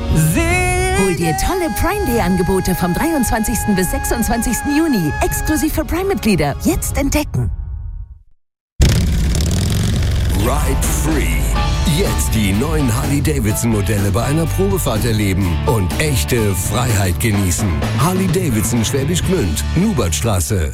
Hol dir tolle Prime Day Angebote vom 23. bis 26. Juni. Exklusiv für Prime-Mitglieder. Jetzt entdecken. Ride Free. Jetzt die neuen Harley-Davidson-Modelle bei einer Probefahrt erleben und echte Freiheit genießen. Harley-Davidson Schwäbisch Gmünd, Nubertstraße.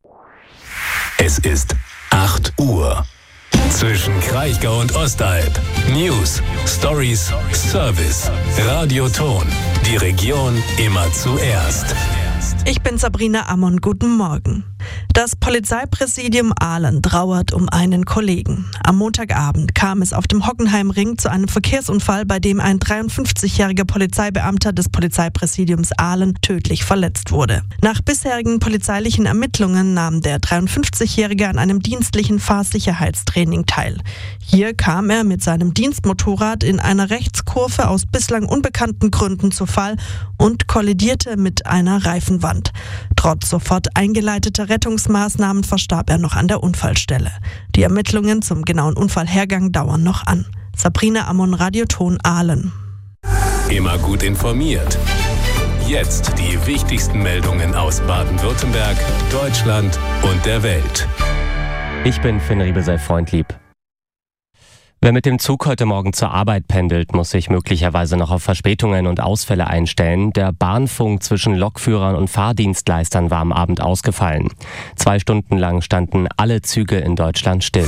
Es ist 8 Uhr. Zwischen Kraichgau und Ostalb. News, Stories, Service. Radioton. Die Region immer zuerst. Ich bin Sabrina Ammon, guten Morgen. Das Polizeipräsidium Aalen trauert um einen Kollegen. Am Montagabend kam es auf dem Hockenheimring zu einem Verkehrsunfall, bei dem ein 53-jähriger Polizeibeamter des Polizeipräsidiums Aalen tödlich verletzt wurde. Nach bisherigen polizeilichen Ermittlungen nahm der 53-Jährige an einem dienstlichen Fahrsicherheitstraining teil. Hier kam er mit seinem Dienstmotorrad in einer Rechtskurve aus bislang unbekannten Gründen zu Fall und kollidierte mit einer Reifenwand. Trotz sofort eingeleiteter Rettungsmaßnahmen verstarb er noch an der Unfallstelle. Die Ermittlungen zum genauen Unfallhergang dauern noch an. Sabrina Ammon, Radioton Aalen. Immer gut informiert. Jetzt die wichtigsten Meldungen aus Baden-Württemberg, Deutschland und der Welt. Ich bin Finn Riebesell-Freundlieb. Wer mit dem Zug heute Morgen zur Arbeit pendelt, muss sich möglicherweise noch auf Verspätungen und Ausfälle einstellen. Der Bahnfunk zwischen Lokführern und Fahrdienstleistern war am Abend ausgefallen. 2 Stunden lang standen alle Züge in Deutschland still.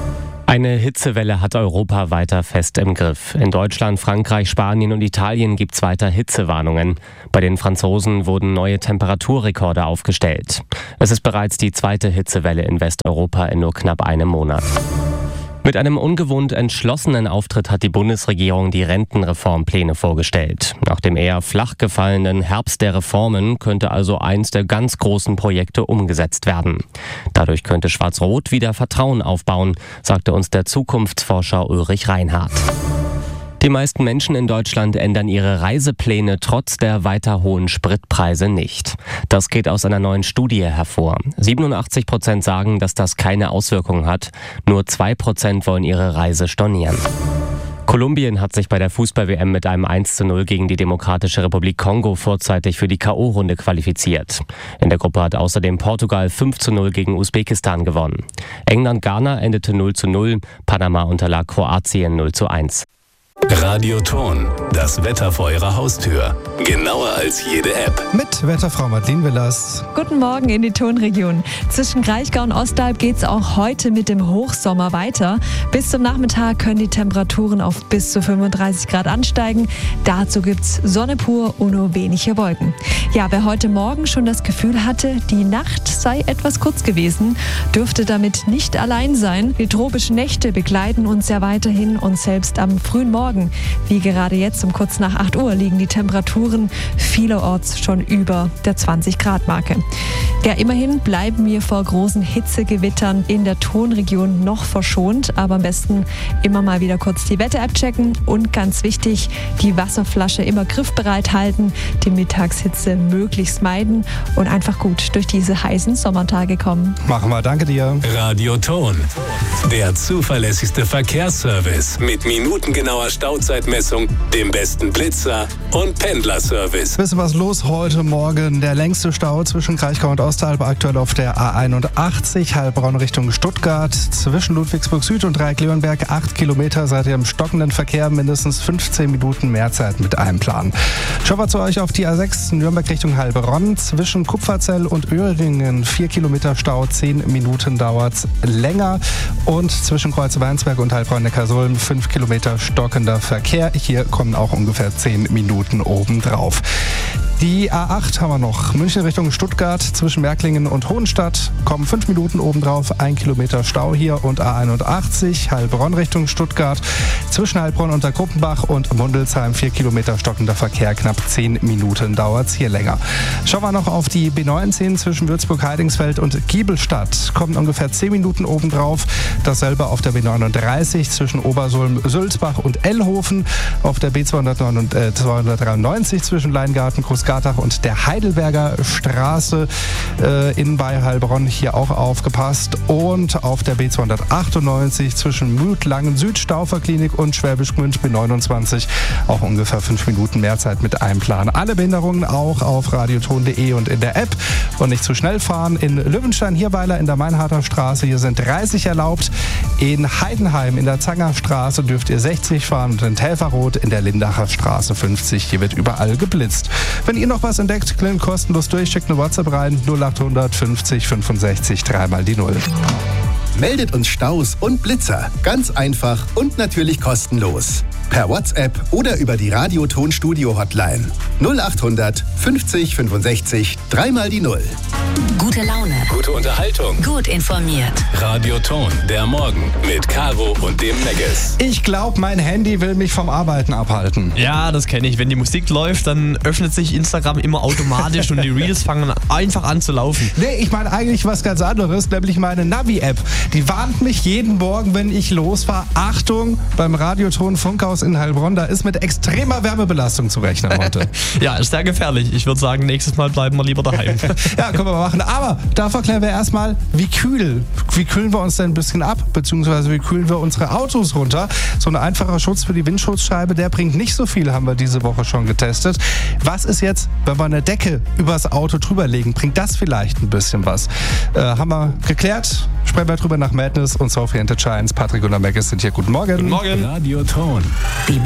Eine Hitzewelle hat Europa weiter fest im Griff. In Deutschland, Frankreich, Spanien und Italien gibt es weiter Hitzewarnungen. Bei den Franzosen wurden neue Temperaturrekorde aufgestellt. Es ist bereits die 2. Hitzewelle in Westeuropa in nur knapp einem Monat. Mit einem ungewohnt entschlossenen Auftritt hat die Bundesregierung die Rentenreformpläne vorgestellt. Nach dem eher flach gefallenen Herbst der Reformen könnte also eins der ganz großen Projekte umgesetzt werden. Dadurch könnte Schwarz-Rot wieder Vertrauen aufbauen, sagte uns der Zukunftsforscher Ulrich Reinhardt. Die meisten Menschen in Deutschland ändern ihre Reisepläne trotz der weiter hohen Spritpreise nicht. Das geht aus einer neuen Studie hervor. 87% sagen, dass das keine Auswirkungen hat. Nur 2% wollen ihre Reise stornieren. Kolumbien hat sich bei der Fußball-WM mit einem 1:0 gegen die Demokratische Republik Kongo vorzeitig für die K.O.-Runde qualifiziert. In der Gruppe hat außerdem Portugal 5:0 gegen Usbekistan gewonnen. England-Ghana endete 0:0, Panama unterlag Kroatien 0:1. Radioton, das Wetter vor Ihrer Haustür. Genauer als jede App. Mit Wetterfrau Madeleine Willers. Guten Morgen in die Tonregion. Zwischen Kraichgau und Ostalb geht es auch heute mit dem Hochsommer weiter. Bis zum Nachmittag können die Temperaturen auf bis zu 35 Grad ansteigen. Dazu gibt es Sonne pur und nur wenige Wolken. Ja, wer heute Morgen schon das Gefühl hatte, die Nacht sei etwas kurz gewesen, dürfte damit nicht allein sein. Die tropischen Nächte begleiten uns ja weiterhin und selbst am frühen Morgen, wie gerade jetzt um kurz nach 8 Uhr, liegen die Temperaturen vielerorts schon über der 20-Grad-Marke. Ja, immerhin bleiben wir vor großen Hitzegewittern in der Tonregion noch verschont, aber am besten immer mal wieder kurz die Wetter-App checken und ganz wichtig, die Wasserflasche immer griffbereit halten, die Mittagshitze möglichst meiden und einfach gut durch diese heißen Sommertage kommen. Machen wir, danke dir. Radioton, der zuverlässigste Verkehrsservice mit minutengenauer Stauzeitmessung, dem besten Blitzer und Pendlerservice. Bisschen was los heute Morgen. Der längste Stau zwischen Kraichgau und Ostalb aktuell auf der A81, Heilbronn Richtung Stuttgart. Zwischen Ludwigsburg Süd und Dreieck-Leonberg 8 Kilometer. Seid ihr im stockenden Verkehr, mindestens 15 Minuten mehr Zeit mit einem Plan. Schauen wir zu euch auf die A6 Nürnberg Richtung Heilbronn. Zwischen Kupferzell und Öhringen 4 Kilometer Stau, 10 Minuten dauert's länger. Und zwischen Kreuzweinsberg und Heilbronn-Neckarsulm 5 Kilometer stockender Verkehr. Hier kommen auch ungefähr 10 Minuten obendrauf. Die A8 haben wir noch. München Richtung Stuttgart zwischen Märklingen und Hohenstadt kommen 5 Minuten obendrauf, 1 Kilometer Stau hier. Und A81 Heilbronn Richtung Stuttgart zwischen Heilbronn und der Gruppenbach und Mundelsheim 4 Kilometer stockender Verkehr, knapp 10 Minuten dauert es hier länger. Schauen wir noch auf die B19 zwischen Würzburg-Heidingsfeld und Giebelstadt. Kommen ungefähr 10 Minuten obendrauf. Dasselbe auf der B39 zwischen Obersulm, Sülzbach und Ellhofen. Auf der B293 zwischen Leingarten, Großgarten Gartach und der Heidelberger Straße bei Heilbronn hier auch aufgepasst. Und auf der B298 zwischen Mühllangen Süd, Stauferklinik und Schwäbisch Gmünd B29 auch ungefähr 5 Minuten mehr Zeit mit einplanen. Alle Behinderungen auch auf radioton.de und in der App. Und nicht zu schnell fahren. In Löwenstein-Hierweiler in der Meinharder Straße, hier sind 30 erlaubt. In Heidenheim in der Zangerstraße dürft ihr 60 fahren und in Täferroth in der Lindacher Straße 50. Hier wird überall geblitzt. Wenn ihr noch was entdeckt, klingt kostenlos durch, schickt eine WhatsApp rein 0800 50 65 3 mal die 0. Meldet uns Staus und Blitzer. Ganz einfach und natürlich kostenlos. Per WhatsApp oder über die Radioton-Studio-Hotline. 0800 50 65 3 mal die 0. Gute Laune. Gute Unterhaltung. Gut informiert. Radioton, der Morgen mit Caro und dem Megges. Ich glaube, mein Handy will mich vom Arbeiten abhalten. Ja, das kenne ich. Wenn die Musik läuft, dann öffnet sich Instagram immer automatisch und die Reels fangen einfach an zu laufen. Nee, ich meine eigentlich was ganz anderes, nämlich meine Navi-App. Die warnt mich jeden Morgen, wenn ich losfahre. Achtung, beim Radioton Funkhaus in Heilbronn, da ist mit extremer Wärmebelastung zu rechnen heute. Ja, ist sehr gefährlich. Ich würde sagen, nächstes Mal bleiben wir lieber daheim. Ja, können wir mal machen. Aber davor klären wir erstmal, wie kühlen wir uns denn ein bisschen ab, beziehungsweise wie kühlen wir unsere Autos runter. So ein einfacher Schutz für die Windschutzscheibe, der bringt nicht so viel, haben wir diese Woche schon getestet. Was ist jetzt, wenn wir eine Decke übers Auto drüber legen? Bringt das vielleicht ein bisschen was? Haben wir geklärt. Sprechen wir drüber nach Madness und Sophie and the Giants. Patrick und der Megges sind hier. Guten Morgen. Guten Morgen. Radioton. Die